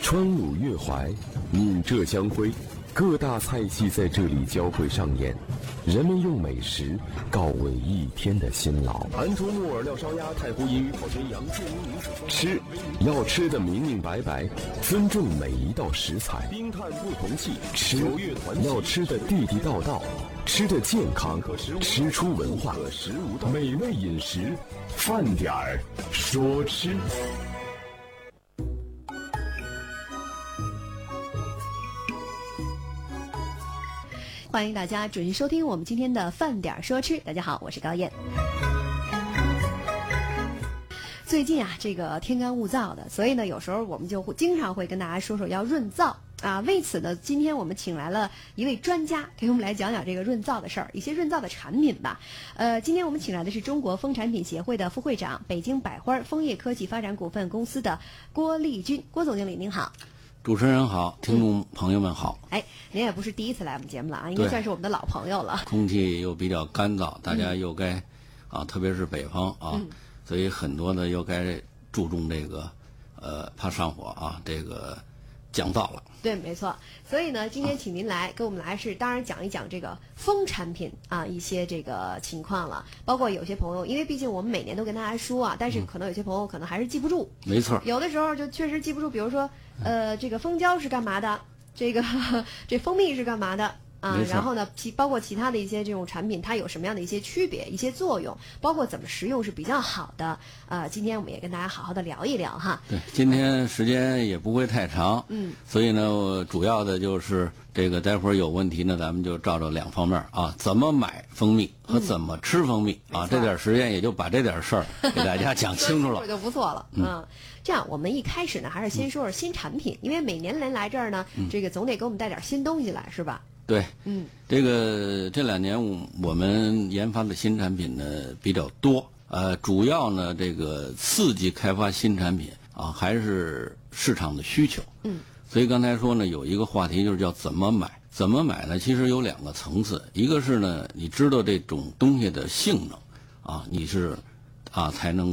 川鲁粤淮，闽浙江徽，各大菜系在这里交汇上演，人们用美食告慰一天的辛劳。 安州木耳料烧鸭，太湖银鱼烤全羊，建宁宁水吃要吃得明明白白，尊重每一道食材。 冰炭不同气， 吃要吃得地地道道，吃得健康，吃出文化。美味饮食，饭点儿说吃。 欢迎大家准时收听我们今天的饭点说吃。大家好，我是高燕。最近啊，这个天干物燥的，所以呢，有时候我们就经常会跟大家说说要润燥啊。为此呢，今天我们请来了一位专家，给我们来讲讲这个润燥的事儿，一些润燥的产品吧。今天我们请来的是中国蜂产品协会的副会长、北京百花枫叶科技发展股份公司的郭立军，郭总经理您好。 主持人好，听众朋友们好。 您也不是第一次来我们节目了啊，应该算是我们的老朋友了。 空气又比较干燥，大家又该特别是北方所以很多呢又该注重这个怕上火这个降燥了。 对，没错。所以呢，今天请您来跟我们来是当然讲一讲这个蜂产品一些这个情况了。包括有些朋友，因为毕竟我们每年都跟大家说但是可能有些朋友可能还是记不住。 没错。 有的时候就确实记不住，比如说这个蜂胶是干嘛的，这蜂蜜是干嘛的然后呢，包括其他的一些这种产品，它有什么样的一些区别、一些作用，包括怎么食用是比较好的。今天我们也跟大家好好的聊一聊哈。 对，今天时间也不会太长，所以呢，主要的就是这个，待会儿有问题呢，咱们就照两方面怎么买蜂蜜和怎么吃蜂蜜这点时间也就把这点事儿给大家讲清楚了， 这就不错了。这样我们一开始呢，还是先说说新产品，因为每年人来这儿呢，这个总得给我们带点新东西来，是吧？ 对，这2年我们研发的新产品呢比较多，主要呢这个刺激开发新产品还是市场的需求。所以刚才说呢，有一个话题就是叫怎么买。怎么买呢？其实有2个层次，一个是呢，你知道这种东西的性能你是才能